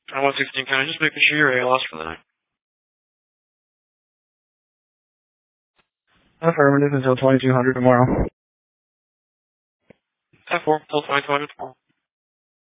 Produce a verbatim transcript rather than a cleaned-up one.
I one sixteen County, just making sure you're A L S for the night. Affirmative until twenty-two hundred tomorrow. F four, till twenty-two hundred tomorrow.